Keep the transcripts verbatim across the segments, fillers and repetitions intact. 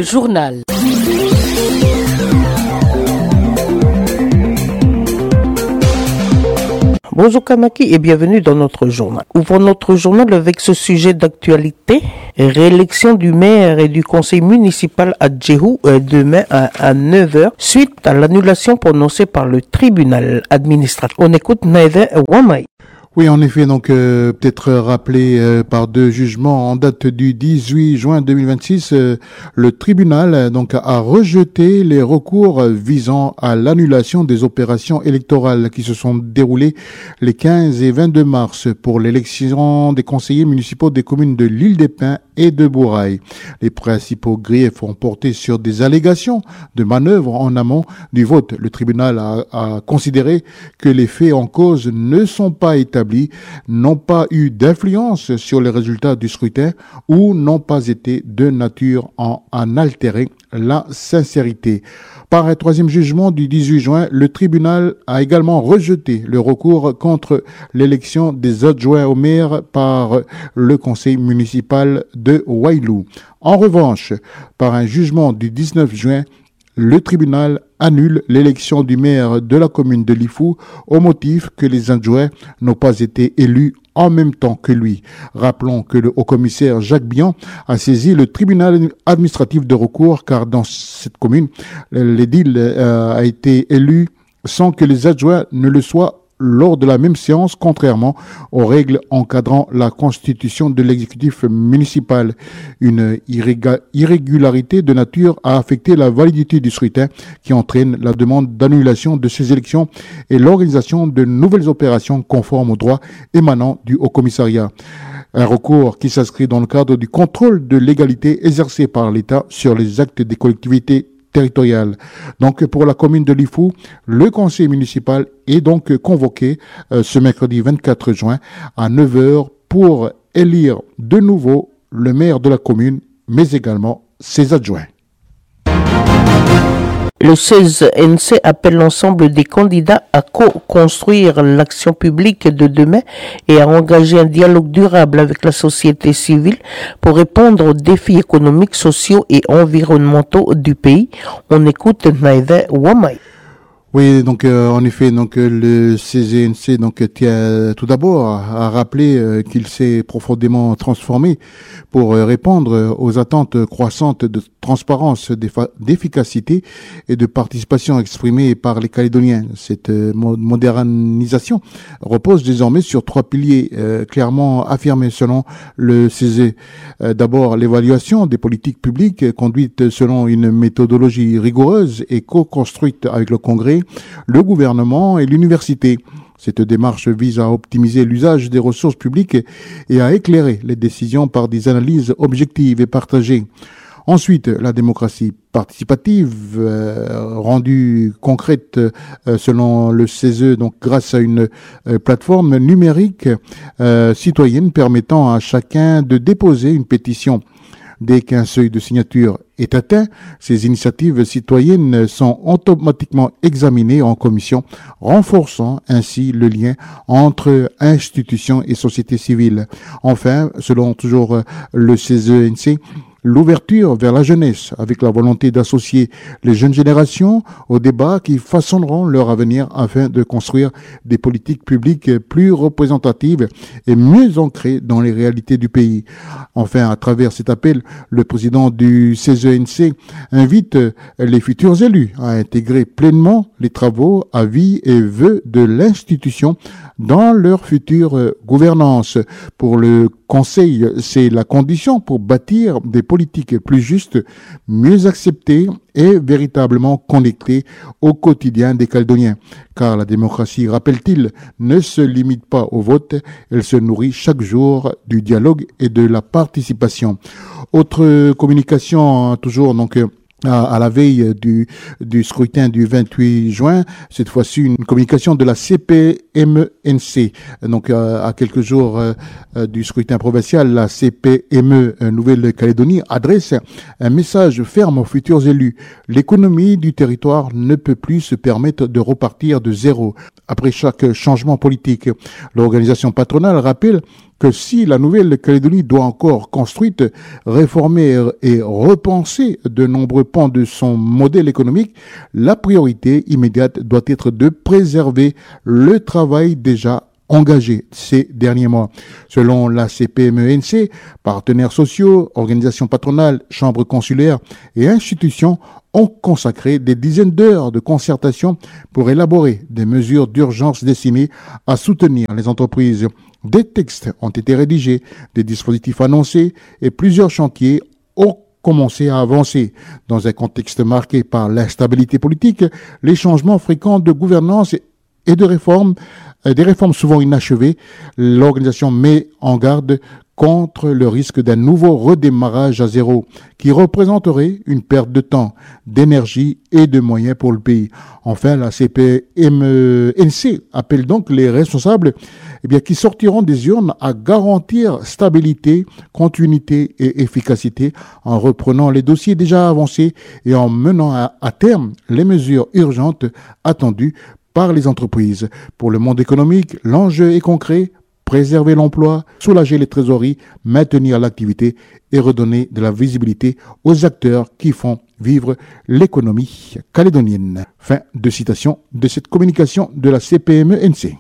journal. Bonjour Kamaki et bienvenue dans notre journal. Ouvrons notre journal avec ce sujet d'actualité. Réélection du maire et du conseil municipal à Djehou demain à neuf heures suite à l'annulation prononcée par le tribunal administratif. On écoute Naïve Wamai. Oui, en effet, donc euh, peut-être rappelé euh, par deux jugements en date du dix-huit juin deux mille vingt-six, euh, le tribunal euh, donc a rejeté les recours visant à l'annulation des opérations électorales qui se sont déroulées les quinze et vingt-deux mars pour l'élection des conseillers municipaux des communes de l'Île des Pins et de Bourail. Les principaux griefs ont porté sur des allégations de manœuvres en amont du vote. Le tribunal a, a considéré que les faits en cause ne sont pas établis, n'ont pas eu d'influence sur les résultats du scrutin ou n'ont pas été de nature à en altérer la sincérité. Par un troisième jugement du dix-huit juin, le tribunal a également rejeté le recours contre l'élection des adjoints au maire par le conseil municipal de Wailou. En revanche, par un jugement du dix-neuf juin, le tribunal annule l'élection du maire de la commune de Lifou au motif que les adjoints n'ont pas été élus en même temps que lui. Rappelons que le haut-commissaire Jacques Bian a saisi le tribunal administratif de recours car dans cette commune, l'édile euh, a été élu sans que les adjoints ne le soient lors de la même séance, contrairement aux règles encadrant la constitution de l'exécutif municipal. Une irréga- irrégularité de nature a affecté la validité du scrutin qui entraîne la demande d'annulation de ces élections et l'organisation de nouvelles opérations conformes aux droits émanant du Haut-Commissariat. Un recours qui s'inscrit dans le cadre du contrôle de légalité exercé par l'État sur les actes des collectivités territoriale. Donc pour la commune de Lifou, le conseil municipal est donc convoqué euh, ce mercredi vingt-quatre juin à neuf heures pour élire de nouveau le maire de la commune, mais également ses adjoints. Le seize N C appelle l'ensemble des candidats à co-construire l'action publique de demain et à engager un dialogue durable avec la société civile pour répondre aux défis économiques, sociaux et environnementaux du pays. On écoute Naïve Wamai. Oui, donc euh, en effet, donc euh, le C Z N C donc tient tout d'abord à, à rappeler euh, qu'il s'est profondément transformé pour euh, répondre aux attentes croissantes de transparence, d'efficacité et de participation exprimées par les Calédoniens. Cette euh, modernisation repose désormais sur trois piliers euh, clairement affirmés selon le C Z. Euh, d'abord, l'évaluation des politiques publiques conduites selon une méthodologie rigoureuse et co-construite avec le Congrès, le gouvernement et l'université. Cette démarche vise à optimiser l'usage des ressources publiques et à éclairer les décisions par des analyses objectives et partagées. Ensuite, la démocratie participative euh, rendue concrète euh, selon le C E S E, donc grâce à une euh, plateforme numérique euh, citoyenne permettant à chacun de déposer une pétition. Dès qu'un seuil de signature est atteint, ces initiatives citoyennes sont automatiquement examinées en commission, renforçant ainsi le lien entre institutions et société civile. Enfin, selon toujours le C E S E N C, l'ouverture vers la jeunesse, avec la volonté d'associer les jeunes générations aux débats qui façonneront leur avenir afin de construire des politiques publiques plus représentatives et mieux ancrées dans les réalités du pays. Enfin, à travers cet appel, le président du C E S E N C invite les futurs élus à intégrer pleinement les travaux, avis et vœux de l'institution dans leur future gouvernance. Pour le Conseil, c'est la condition pour bâtir des politiques plus justes, mieux acceptées et véritablement connectées au quotidien des Calédoniens. Car la démocratie, rappelle-t-il, ne se limite pas au vote, elle se nourrit chaque jour du dialogue et de la participation. Autre communication, toujours donc à, à la veille du, du scrutin du vingt-huit juin, cette fois-ci une communication de la C P M N C. Donc à, à quelques jours euh, du scrutin provincial, la C P M E euh, Nouvelle-Calédonie adresse un message ferme aux futurs élus. L'économie du territoire ne peut plus se permettre de repartir de zéro après chaque changement politique. L'organisation patronale rappelle que si la Nouvelle-Calédonie doit encore construite, réformer et repenser de nombreux pans de son modèle économique, la priorité immédiate doit être de préserver le travail déjà engagés ces derniers mois. Selon la C P M E N C, partenaires sociaux, organisations patronales, chambres consulaires et institutions ont consacré des dizaines d'heures de concertation pour élaborer des mesures d'urgence destinées à soutenir les entreprises. Des textes ont été rédigés, des dispositifs annoncés et plusieurs chantiers ont commencé à avancer. Dans un contexte marqué par l'instabilité politique, les changements fréquents de gouvernance et de réformes, des réformes souvent inachevées, l'organisation met en garde contre le risque d'un nouveau redémarrage à zéro qui représenterait une perte de temps, d'énergie et de moyens pour le pays. Enfin, la C P M E N C appelle donc les responsables eh bien, qui sortiront des urnes à garantir stabilité, continuité et efficacité en reprenant les dossiers déjà avancés et en menant à, à terme les mesures urgentes attendues par les entreprises. Pour le monde économique, l'enjeu est concret: préserver l'emploi, soulager les trésoreries, maintenir l'activité et redonner de la visibilité aux acteurs qui font vivre l'économie calédonienne. Fin de citation de cette communication de la C P M E N C.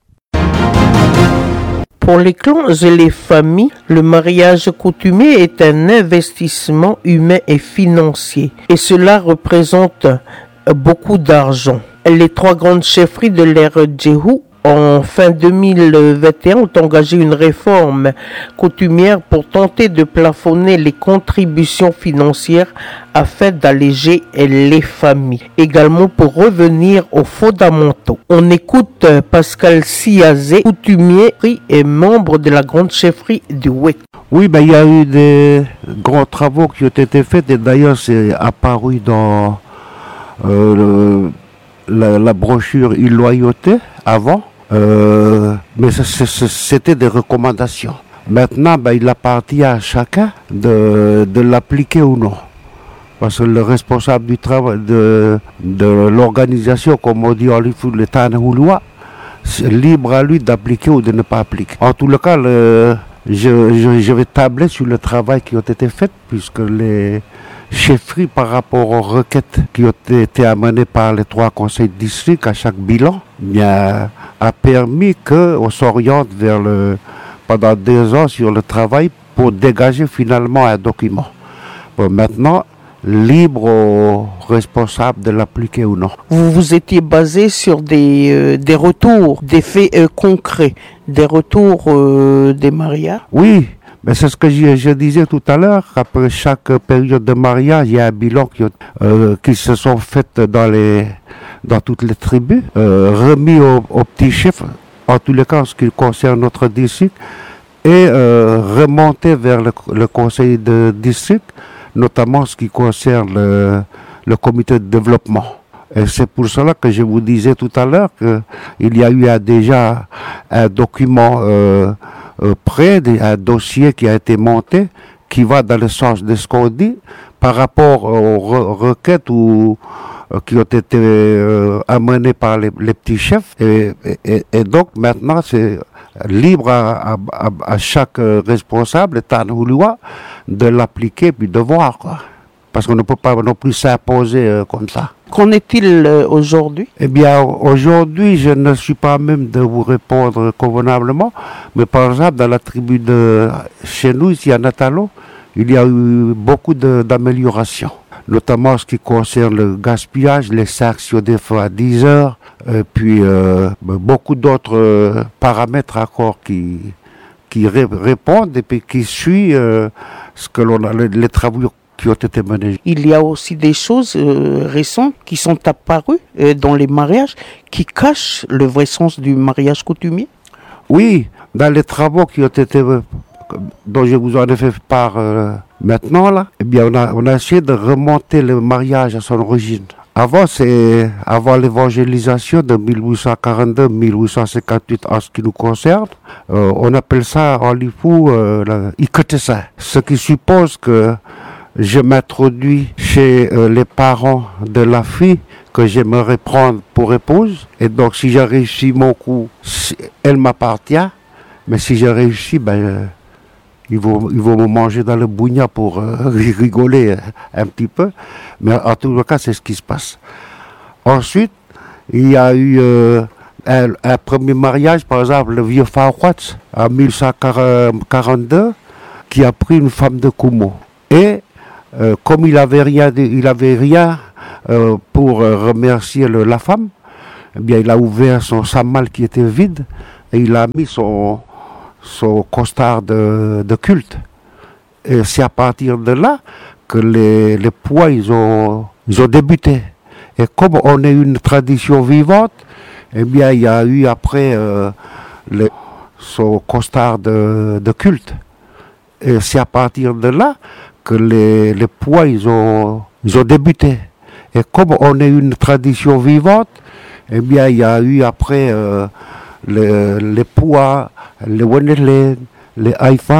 Pour les clans et les familles, le mariage coutumier est un investissement humain et financier, et cela représente beaucoup d'argent. Les trois grandes chefferies de l'ère Djehou, en fin deux mille vingt et un, ont engagé une réforme coutumière pour tenter de plafonner les contributions financières afin d'alléger les familles. Également pour revenir aux fondamentaux. On écoute Pascal Siazé, coutumier et membre de la grande chefferie du Wet. Oui, ben, il y a eu des grands travaux qui ont été faits et d'ailleurs c'est apparu dans euh, le, la, la brochure Illoyauté avant. Euh, mais ça, c'est, c'était des recommandations. Maintenant, ben, il appartient à chacun de, de l'appliquer ou non. Parce que le responsable du travail, de, de l'organisation, comme on dit en Lifou, le Tanhouloua, c'est libre à lui d'appliquer ou de ne pas appliquer. En tout le cas, le, je, je, je vais tabler sur le travail qui a été fait, puisque les chefferies, par rapport aux requêtes qui ont été amenées par les trois conseils de district à chaque bilan, bien, a permis qu'on s'oriente vers le, pendant deux ans sur le travail pour dégager finalement un document. Bon, maintenant, libre aux responsables de l'appliquer ou non. Vous vous étiez basé sur des, euh, des retours, des faits euh, concrets, des retours euh, des mariages? Oui, mais c'est ce que je, je disais tout à l'heure. Après chaque période de mariage, il y a un bilan qui, euh, qui se sont faits dans les dans toutes les tribus, euh, remis aux au petits chefs, en tous les cas en ce qui concerne notre district, et euh, remonté vers le, le conseil de district, notamment ce qui concerne le, le comité de développement. Et c'est pour cela que je vous disais tout à l'heure qu'il y a eu un, déjà un document euh, euh, prêt, un dossier qui a été monté, qui va dans le sens de ce qu'on dit, par rapport aux re- requêtes ou qui ont été euh, amenés par les, les petits chefs. Et, et, et donc maintenant, c'est libre à, à, à chaque responsable, Tanhouloua, de l'appliquer puis de voir, quoi. Parce qu'on ne peut pas non plus s'imposer euh, comme ça. Qu'en est-il euh, aujourd'hui? Eh bien, aujourd'hui, je ne suis pas même de vous répondre convenablement, mais par exemple, dans la tribu de chez nous, ici à Natalo, il y a eu beaucoup de, d'améliorations, notamment en ce qui concerne le gaspillage, les sanctions des fois à dix heures, et puis euh, beaucoup d'autres euh, paramètres encore qui, qui ré- répondent et puis qui suivent euh, ce que l'on a, les, les travaux qui ont été menés. Il y a aussi des choses euh, récentes qui sont apparues euh, dans les mariages qui cachent le vrai sens du mariage coutumier. Oui, dans les travaux qui ont été euh, dont je vous en ai fait part euh, maintenant là, eh bien on a on a essayé de remonter le mariage à son origine. Avant c'est avant l'évangélisation de dix-huit cent quarante-deux dix-huit cent cinquante-huit en ce qui nous concerne, euh, on appelle ça en Lifou euh, la Iketesa, ce qui suppose que je m'introduis chez euh, les parents de la fille que j'aimerais prendre pour épouse, et donc si j'ai réussi mon coup, elle m'appartient. Mais si j'ai réussi, ben, euh, ils, vont, ils vont me manger dans le bougnat pour euh, rigoler euh, un petit peu. Mais en tout cas, c'est ce qui se passe. Ensuite, il y a eu euh, un, un premier mariage, par exemple, le vieux Farouat, en mille cent quarante-deux, qui a pris une femme de Koumo. Et euh, comme il n'avait rien, il avait rien euh, pour euh, remercier le, la femme, eh bien, il a ouvert son samal qui était vide et il a mis son, son costard de, de culte. Et c'est à partir de là que les, les poids ils ont, ils ont débuté. Et comme on est une tradition vivante, eh bien, il y a eu après euh, les, son costard de, de culte. Et c'est à partir de là que les, les poids ils ont, ils ont débuté. Et comme on est une tradition vivante, eh bien, il y a eu après euh, les, les poids, les Wenelen, les Haïfa.